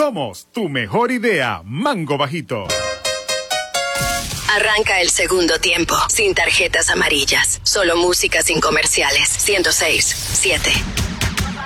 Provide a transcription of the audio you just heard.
Somos tu mejor idea, Mango Bajito. Arranca el segundo tiempo, sin tarjetas amarillas, solo música sin comerciales. 106.7